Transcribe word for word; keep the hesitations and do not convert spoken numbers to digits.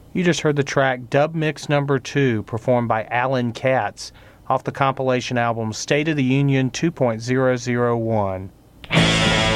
You just heard the track Dub Mix Number two, performed by Alan Katz, off the compilation album State of the Union two point oh oh one.